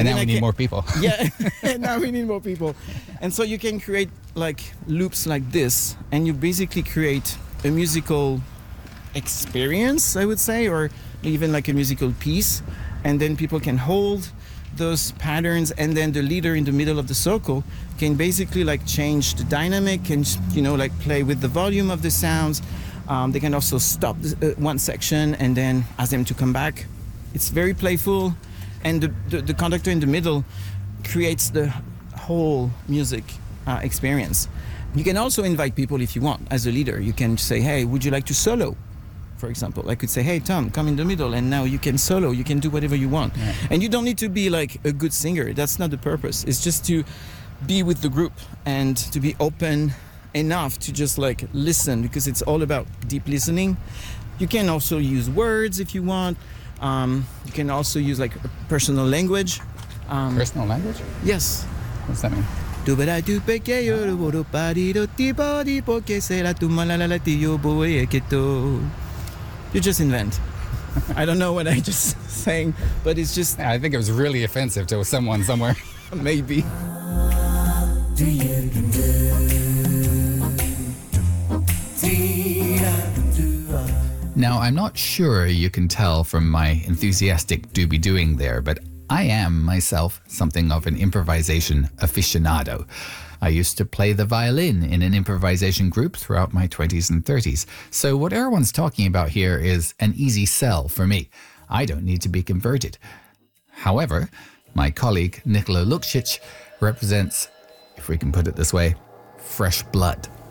And now we need more people. Yeah, now we need more people. And so you can create like loops like this, and you basically create a musical experience, I would say, or even like a musical piece. And then people can hold those patterns, and then the leader in the middle of the circle can basically like change the dynamic and, like play with the volume of the sounds. They can also stop one section and then ask them to come back. It's very playful, and the conductor in the middle creates the whole music experience. You can also invite people if you want. As a leader, you can say, hey, would you like to solo? For example, I could say, hey, Tom, come in the middle, and now you can solo, you can do whatever you want. Yeah. And you don't need to be like a good singer. That's not the purpose. It's just to be with the group and to be open enough to just like listen, because it's all about deep listening. You can also use words if you want. You can also use like personal language. Personal language? Yes. What does that mean? You just invent. I don't know what I just saying, but it's just... I think it was really offensive to someone somewhere. Maybe. Now, I'm not sure you can tell from my enthusiastic doobie-doing there, but I am myself something of an improvisation aficionado. I used to play the violin in an improvisation group throughout my 20s and 30s. So what everyone's talking about here is an easy sell for me. I don't need to be converted. However, my colleague Nikola Lukšić represents, if we can put it this way, fresh blood.